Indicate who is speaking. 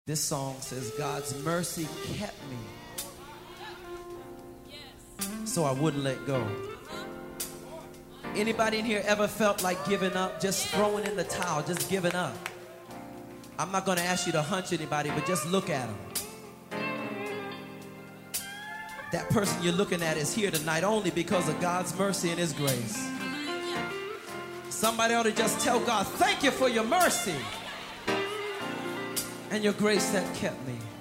Speaker 1: This song says, God's mercy kept me so I wouldn't let go. Anybody in here ever felt like giving up, just throwing in the towel, just giving up? I'm not going to ask you to hunch anybody, but just look at them. That person you're looking at is here tonight only because of God's mercy and His grace. Somebody ought to just tell God, thank you for your mercy and your grace that kept me.